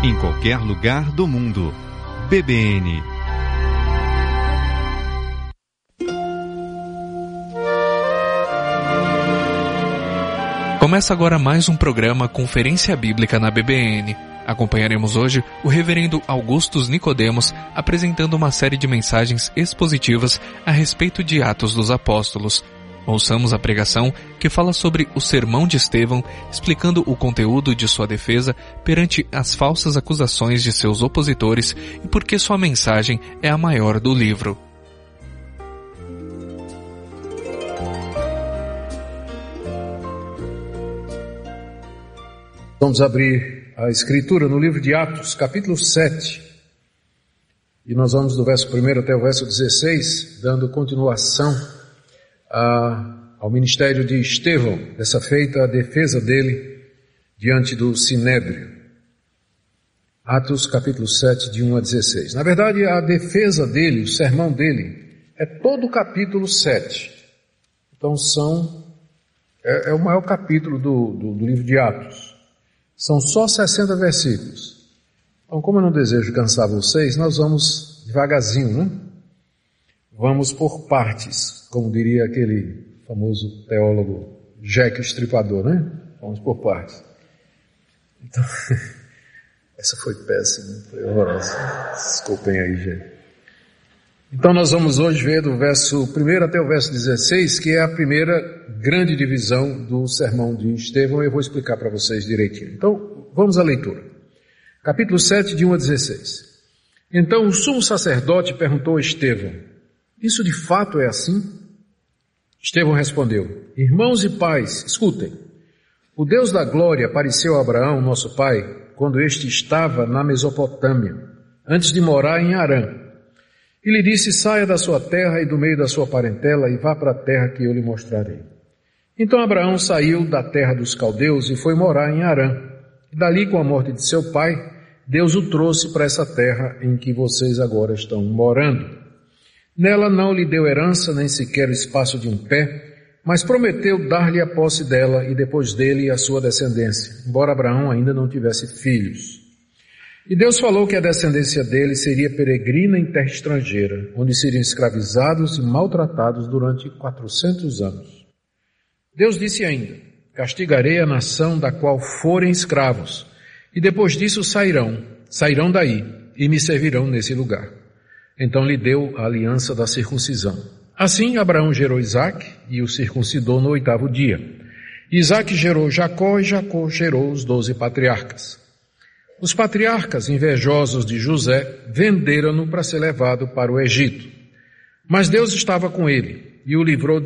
em qualquer lugar do mundo. BBN. Começa agora mais um programa Conferência Bíblica na BBN. Acompanharemos hoje o reverendo Augustus Nicodemos apresentando uma série de mensagens expositivas a respeito de Atos dos Apóstolos. Ouçamos a pregação que fala sobre o sermão de Estevão, explicando o conteúdo de sua defesa perante as falsas acusações de seus opositores e por que sua mensagem é a maior do livro. Vamos abrir a Escritura no livro de Atos, capítulo 7. E nós vamos do verso 1 até o verso 16, dando continuação ao ministério de Estevão, dessa feita a defesa dele diante do Sinédrio. Atos, capítulo 7, de 1 a 16. Na verdade, a defesa dele, o sermão dele, é todo o capítulo 7. Então é o maior capítulo do livro de Atos. São só 60 versículos. Então, como eu não desejo cansar vocês, nós vamos devagarzinho, né? Vamos por partes, como diria aquele famoso teólogo Jack o Estripador, né? Vamos por partes. Então, essa foi péssima, foi horrorosa. Desculpem aí, gente. Então, nós vamos hoje ver do verso 1 até o verso 16, que é a primeira grande divisão do sermão de Estevão, e eu vou explicar para vocês direitinho. Então, vamos à leitura. Capítulo 7, de 1 a 16. Então, o sumo sacerdote perguntou a Estevão: isso de fato é assim? Estevão respondeu: irmãos e pais, escutem. O Deus da glória apareceu a Abraão, nosso pai, quando este estava na Mesopotâmia, antes de morar em Harã. E lhe disse: saia da sua terra e do meio da sua parentela e vá para a terra que eu lhe mostrarei. Então Abraão saiu da terra dos caldeus e foi morar em Harã. E dali, com a morte de seu pai, Deus o trouxe para essa terra em que vocês agora estão morando. Nela não lhe deu herança, nem sequer o espaço de um pé, mas prometeu dar-lhe a posse dela e depois dele a sua descendência, embora Abraão ainda não tivesse filhos. E Deus falou que a descendência dele seria peregrina em terra estrangeira, onde seriam escravizados e maltratados durante 400 anos. Deus disse ainda: castigarei a nação da qual forem escravos, e depois disso sairão daí, e me servirão nesse lugar. Então lhe deu a aliança da circuncisão. Assim Abraão gerou Isaque, e o circuncidou no 8º dia. Isaque gerou Jacó, e Jacó gerou os 12 patriarcas. Os patriarcas, invejosos de José, venderam-no para ser levado para o Egito. Mas Deus estava com ele, e o livrou